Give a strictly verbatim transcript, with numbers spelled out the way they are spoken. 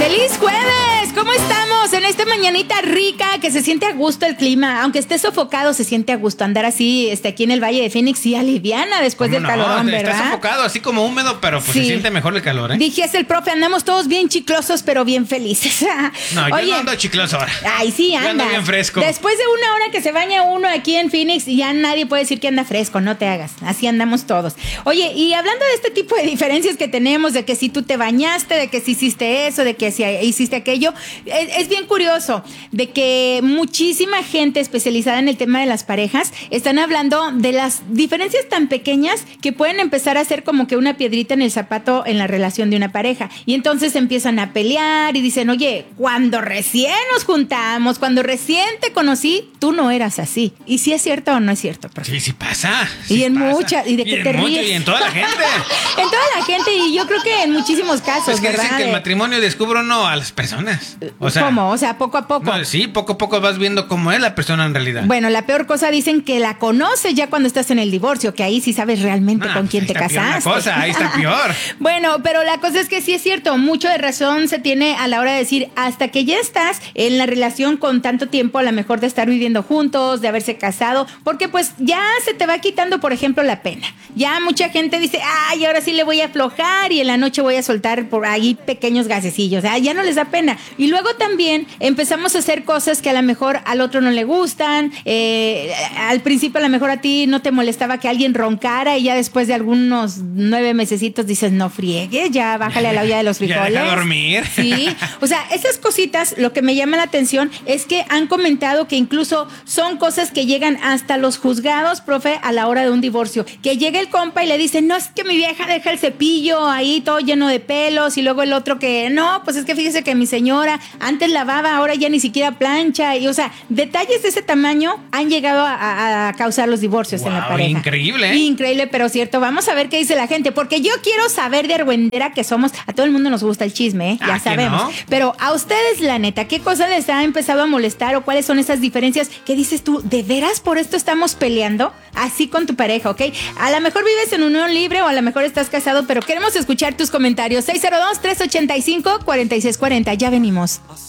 ¡Feliz jueves! ¿Cómo estamos? En esta mañanita rica que se siente a gusto el clima. Aunque esté sofocado, se siente a gusto andar así este, aquí en el Valle de Phoenix y aliviana después del no? calorón, ¿verdad? Está sofocado, así como húmedo, pero pues Sí. se siente mejor el calor, ¿eh? Dijese el profe, andamos todos bien chiclosos, pero bien felices. No, yo Oye, no ando chicloso ahora. Ay, sí, Yo anda. ando bien fresco. Después de una hora que se baña uno aquí en Phoenix, ya nadie puede decir que anda fresco, no te hagas. Así andamos todos. Oye, y hablando de este tipo de diferencias que tenemos, de que si tú te bañaste, de que si hiciste eso, de que si hiciste aquello, es, es bien curioso de que muchísima gente especializada en el tema de las parejas están hablando de las diferencias tan pequeñas que pueden empezar a ser como que una piedrita en el zapato en la relación de una pareja. Y entonces empiezan a pelear y dicen, oye, cuando recién nos juntamos, cuando recién te conocí, tú no eras así. ¿Y si es cierto o no es cierto, profe? Sí, sí pasa. Y sí en pasa. muchas, y de que en te mucho, ríes. Y en toda la gente. En toda la gente, y yo creo que en muchísimos casos, Es que ¿verdad? dicen que el De- matrimonio descubre uno a las personas. O sea, ¿Cómo? O sea, poco a poco. no, sí, poco a poco vas viendo cómo es la persona en realidad. Bueno, la peor cosa dicen que la conoces ya cuando estás en el divorcio, que ahí sí sabes realmente Ah, con pues quién ahí te está peor la casaste. cosa, ahí está peor. Bueno, pero la cosa es que sí es cierto, mucho de razón se tiene a la hora de decir, hasta que ya estás en la relación con tanto tiempo, a lo mejor de estar viviendo juntos, de haberse casado, porque pues ya se te va quitando, por ejemplo, la pena. Ya mucha gente dice, ay, ahora sí le voy a aflojar y en la noche voy a soltar por ahí pequeños gasecillos, ah, ya no les da pena. Y luego también empezamos a hacer cosas que a lo mejor al otro no le gustan, eh, al principio a lo mejor a ti no te molestaba que alguien roncara y ya después de algunos nueve mesecitos dices, no friegue, ya bájale a la olla de los frijoles. Ya deja dormir. Sí, o sea, esas cositas, lo que me llama la atención es que han comentado que incluso son cosas que llegan hasta los juzgados, profe, a la hora de un divorcio, que llega el compa y le dice, no, es que mi vieja deja el cepillo ahí todo lleno de pelos, y luego el otro que, no, pues es que fíjese que mi señora antes lavaba, ahora ya ni siquiera plancha, y o sea, detalles de ese tamaño han llegado a, a causar los divorcios Wow, en la pareja. increíble, ¿eh? Increíble, pero cierto. Vamos a ver qué dice la gente, porque yo quiero saber de argüendera que somos. A todo el mundo nos gusta el chisme, ¿eh? Ya Ah, ¿que sabemos. no? Pero a ustedes, la neta, ¿qué cosa les ha empezado a molestar o cuáles son esas diferencias que dices tú, ¿de veras por esto estamos peleando? Así con tu pareja, ¿ok? A lo mejor vives en unión libre o a lo mejor estás casado, pero queremos escuchar tus comentarios. seis cero dos, tres ocho cinco, cuatro seis cuatro cero. Ya venimos.